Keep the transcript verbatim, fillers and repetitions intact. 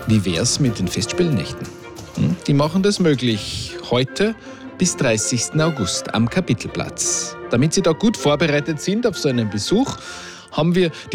Wie wär's mit den Festspielnächten? Hm? Die machen das möglich. Heute bis dreißigsten August am Kapitelplatz. Damit Sie da gut vorbereitet sind auf so einen Besuch, haben wir die